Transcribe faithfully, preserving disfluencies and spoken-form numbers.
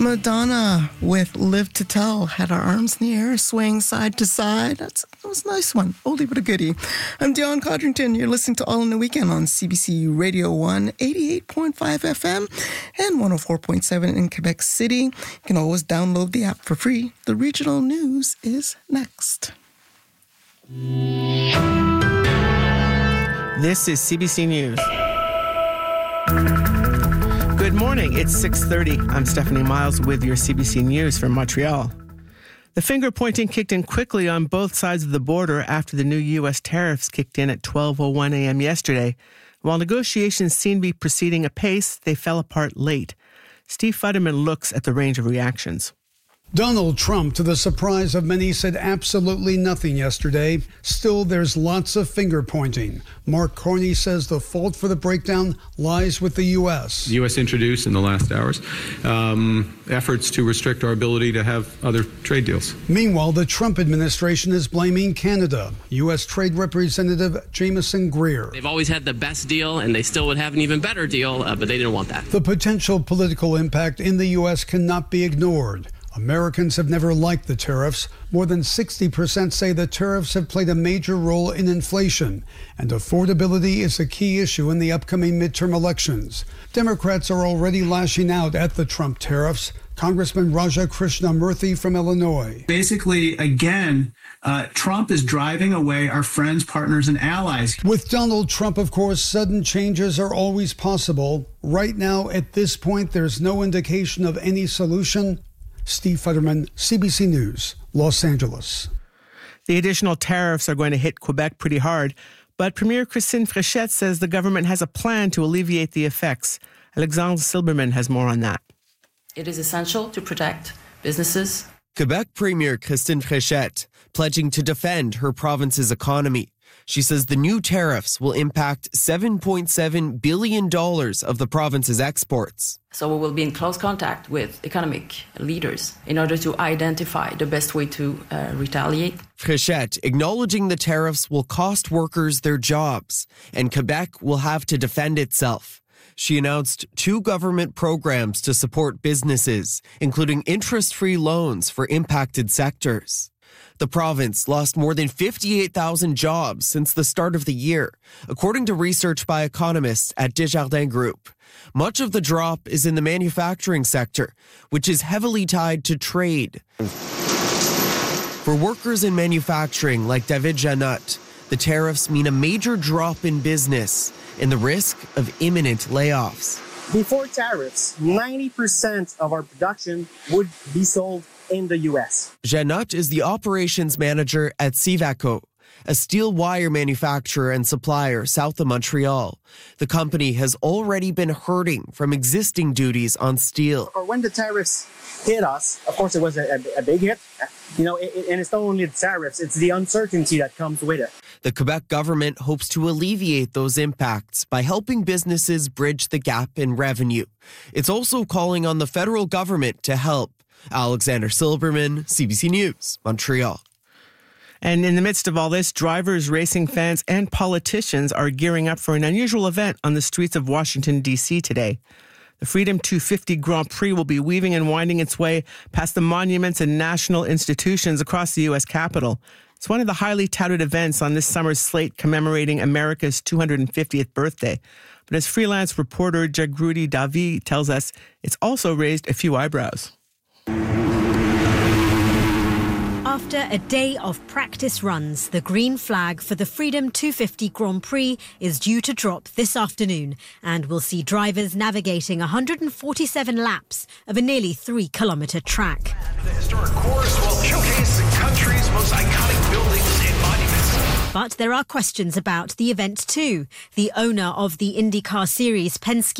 Madonna with Live to Tell had our arms in the air, swaying side to side. That's, that was a nice one. Oldie but a goodie. I'm Dion Codrington. You're listening to All in the Weekend on C B C Radio one, eighty-eight point five F M and one oh four point seven in Quebec City. You can always download the app for free. The regional news is next. This is C B C News. Good morning. It's six thirty. I'm Stephanie Miles with your C B C News from Montreal. The finger-pointing kicked in quickly on both sides of the border after the new U S tariffs kicked in at twelve oh one a.m. yesterday. While negotiations seem to be proceeding apace, they fell apart late. Steve Futterman looks at the range of reactions. Donald Trump, to the surprise of many, said absolutely nothing yesterday. Still, there's lots of finger-pointing. Mark Carney says the fault for the breakdown lies with the U S. The U S introduced in the last hours um, efforts to restrict our ability to have other trade deals. Meanwhile, the Trump administration is blaming Canada. U S Trade Representative Jameson Greer. They've always had the best deal, and they still would have an even better deal, uh, but they didn't want that. The potential political impact in the U S cannot be ignored. Americans have never liked the tariffs. More than sixty percent say the tariffs have played a major role in inflation, and affordability is a key issue in the upcoming midterm elections. Democrats are already lashing out at the Trump tariffs. Congressman Raja Krishnamurthy from Illinois. Basically, again, uh, Trump is driving away our friends, partners, and allies. With Donald Trump, of course, sudden changes are always possible. Right now, at this point, there's no indication of any solution. Steve Futterman, C B C News, Los Angeles. The additional tariffs are going to hit Quebec pretty hard, but Premier Christine Fréchette says the government has a plan to alleviate the effects. Alexandre Silberman has more on that. It is essential to protect businesses. Quebec Premier Christine Fréchette pledging to defend her province's economy. She says the new tariffs will impact seven point seven billion dollars of the province's exports. So we will be in close contact with economic leaders in order to identify the best way to uh, retaliate. Fréchette acknowledging the tariffs will cost workers their jobs, and Quebec will have to defend itself. She announced two government programs to support businesses, including interest-free loans for impacted sectors. The province lost more than fifty-eight thousand jobs since the start of the year, according to research by economists at Desjardins Group. Much of the drop is in the manufacturing sector, which is heavily tied to trade. For workers in manufacturing like David Janot, the tariffs mean a major drop in business and the risk of imminent layoffs. Before tariffs, ninety percent of our production would be sold in the U S. Janot is the operations manager at Civaco, a steel wire manufacturer and supplier south of Montreal. The company has already been hurting from existing duties on steel. Or when the tariffs hit us, of course it was a, a, a big hit, you know, it, and it's not only the tariffs, it's the uncertainty that comes with it. The Quebec government hopes to alleviate those impacts by helping businesses bridge the gap in revenue. It's also calling on the federal government to help. Alexander Silberman, C B C News, Montreal. And in the midst of all this, drivers, racing fans, and politicians are gearing up for an unusual event on the streets of Washington, D C today. The Freedom two fifty Grand Prix will be weaving and winding its way past the monuments and national institutions across the U S Capitol. It's one of the highly touted events on this summer's slate commemorating America's two hundred fiftieth birthday. But as freelance reporter Jagrudi Davi tells us, it's also raised a few eyebrows. After a day of practice runs, the green flag for the Freedom two fifty Grand Prix is due to drop this afternoon and will see drivers navigating one hundred forty-seven laps of a nearly three-kilometre track. The historic course will showcase the country's most iconic buildings and monuments. But there are questions about the event too. The owner of the IndyCar Series, Penske,